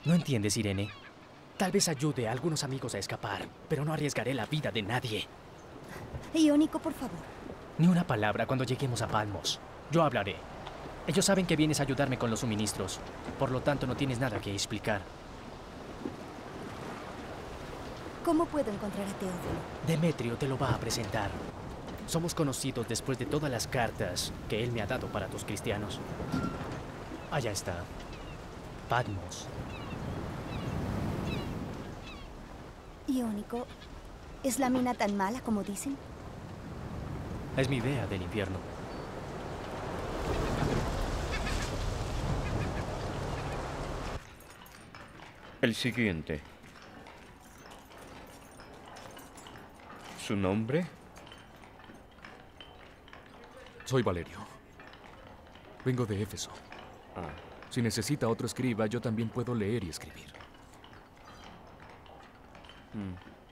¿No entiendes, Irene? Tal vez ayude a algunos amigos a escapar, pero no arriesgaré la vida de nadie. Iónico, por favor. Ni una palabra cuando lleguemos a Palmos. Yo hablaré. Ellos saben que vienes a ayudarme con los suministros. Por lo tanto, no tienes nada que explicar. ¿Cómo puedo encontrar a Teófilo? Demetrio te lo va a presentar. Somos conocidos después de todas las cartas que él me ha dado para tus cristianos. Allá está. Patmos. Iónico, ¿es la mina tan mala como dicen? Es mi idea del infierno. El siguiente. ¿Su nombre? Soy Valerio. Vengo de Éfeso. Ah, Si necesita otro escriba, yo también puedo leer y escribir.